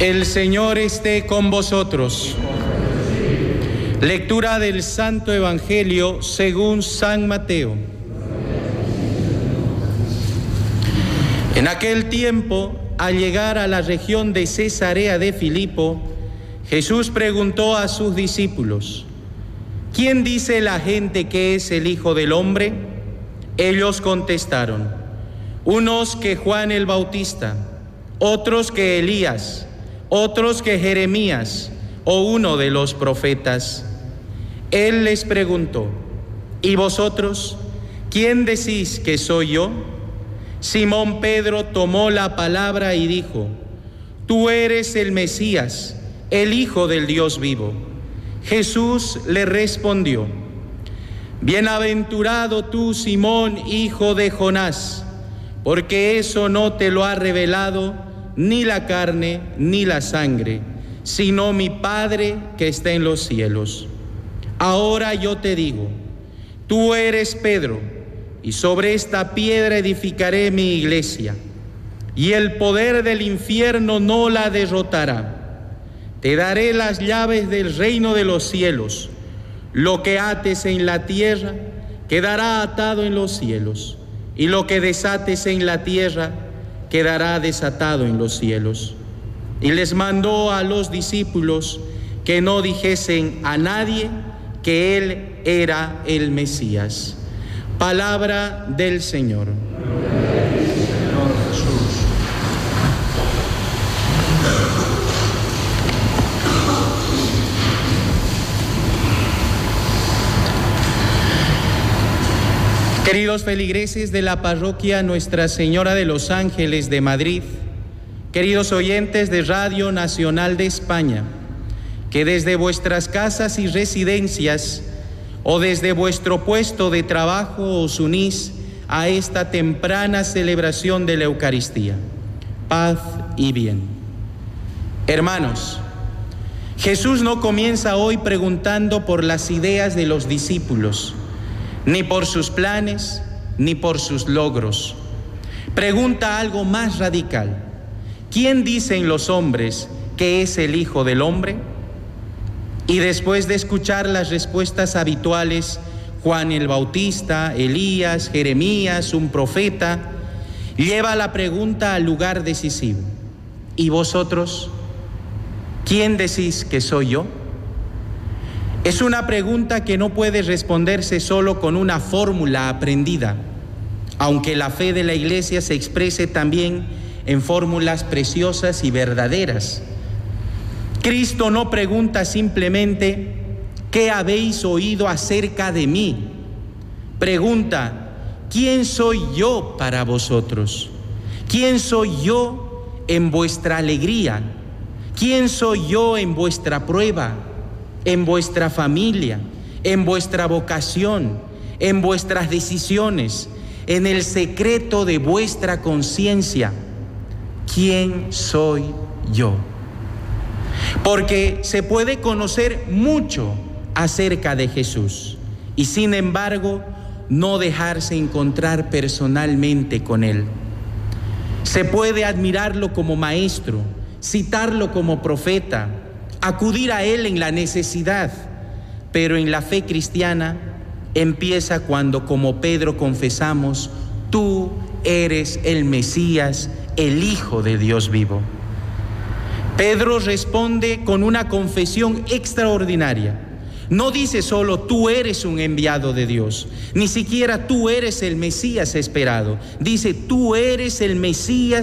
El Señor esté con vosotros. Lectura del Santo Evangelio según San Mateo. En aquel tiempo, al llegar a la región de Cesarea de Filipo, Jesús preguntó a sus discípulos: ¿quién dice la gente que es el Hijo del Hombre? Ellos contestaron: unos que Juan el Bautista, otros que Elías, otros que Jeremías o uno de los profetas. Él les preguntó: ¿y vosotros, quién decís que soy yo? Simón Pedro tomó la palabra y dijo: tú eres el Mesías, el Hijo del Dios vivo. Jesús le respondió: bienaventurado tú, Simón, hijo de Jonás, porque eso no te lo ha revelado ni la carne ni la sangre, sino mi Padre que está en los cielos. Ahora yo te digo, tú eres Pedro, y sobre esta piedra edificaré mi iglesia, y el poder del infierno no la derrotará. Te daré las llaves del reino de los cielos. Lo que ates en la tierra quedará atado en los cielos, y lo que desates en la tierra quedará desatado en los cielos. Y les mandó a los discípulos que no dijesen a nadie que él era el Mesías. Palabra del Señor. Queridos feligreses de la parroquia Nuestra Señora de los Ángeles de Madrid, queridos oyentes de Radio Nacional de España, que desde vuestras casas y residencias o desde vuestro puesto de trabajo os unís a esta temprana celebración de la Eucaristía. Paz y bien. Hermanos, Jesús no comienza hoy preguntando por las ideas de los discípulos, ni por sus planes, ni por sus logros. Pregunta algo más radical: ¿quién dicen los hombres que es el Hijo del Hombre? Y después de escuchar las respuestas habituales, Juan el Bautista, Elías, Jeremías, un profeta, lleva la pregunta al lugar decisivo: ¿y vosotros? ¿Quién decís que soy yo? Es una pregunta que no puede responderse solo con una fórmula aprendida, aunque la fe de la Iglesia se exprese también en fórmulas preciosas y verdaderas. Cristo no pregunta simplemente: ¿qué habéis oído acerca de mí? Pregunta: ¿quién soy yo para vosotros? ¿Quién soy yo en vuestra alegría? ¿Quién soy yo en vuestra prueba? En vuestra familia, en vuestra vocación, en vuestras decisiones, en el secreto de vuestra conciencia. ¿Quién soy yo? Porque se puede conocer mucho acerca de Jesús y sin embargo no dejarse encontrar personalmente con Él. Se puede admirarlo como maestro, citarlo como profeta, acudir a Él en la necesidad, pero en la fe cristiana empieza cuando, como Pedro, confesamos: tú eres el Mesías, el Hijo de Dios vivo. Pedro responde con una confesión extraordinaria. No dice solo: tú eres un enviado de Dios, ni siquiera tú eres el Mesías esperado. Dice: tú eres el Mesías,